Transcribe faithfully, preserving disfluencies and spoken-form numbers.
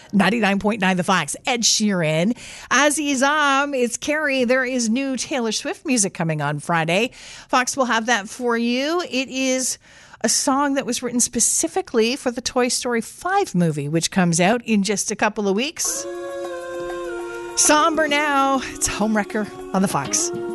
ninety-nine point nine The Fox. Ed Sheeran. Aziz Am, it's Carrie. There is new Taylor Swift music coming on Friday. Fox will have that for you. It is a song that was written specifically for the Toy Story five movie, which comes out in just a couple of weeks. Somber now. It's Homewrecker on The Fox.